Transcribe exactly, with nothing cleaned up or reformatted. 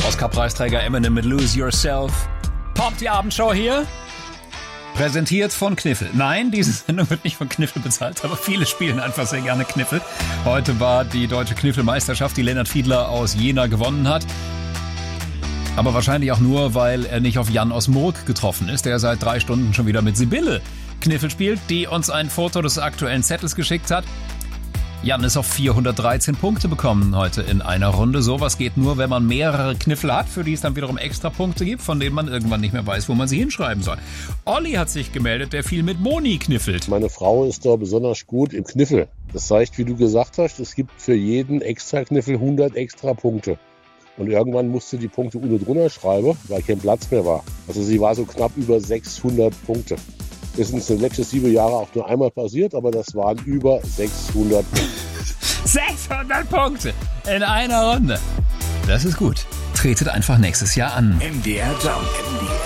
Oscar-Preisträger Eminem mit Lose Yourself. Pop, die Abendshow hier. Präsentiert von Kniffel. Nein, diese Sendung wird nicht von Kniffel bezahlt, aber viele spielen einfach sehr gerne Kniffel. Heute war die deutsche Kniffelmeisterschaft, die Lennart Fiedler aus Jena gewonnen hat. Aber wahrscheinlich auch nur, weil er nicht auf Jan aus Murg getroffen ist, der seit drei Stunden schon wieder mit Sibylle Kniffel spielt, die uns ein Foto des aktuellen Zettels geschickt hat. Jan ist auf vierhundertdreizehn Punkte bekommen heute in einer Runde. Sowas geht nur, wenn man mehrere Kniffel hat, für die es dann wiederum extra Punkte gibt, von denen man irgendwann nicht mehr weiß, wo man sie hinschreiben soll. Olli hat sich gemeldet, der viel mit Moni kniffelt. Meine Frau ist da besonders gut im Kniffel. Das zeigt, wie du gesagt hast, es gibt für jeden extra Kniffel hundert extra Punkte. Und irgendwann musste die Punkte unten drunter schreiben, weil kein Platz mehr war. Also sie war so knapp über sechshundert Punkte. Das ist uns in den letzten sieben Jahren auch nur einmal passiert, aber das waren über sechshundert Punkte. sechshundert Punkte in einer Runde. Das ist gut. Tretet einfach nächstes Jahr an. M D R Jump. M D R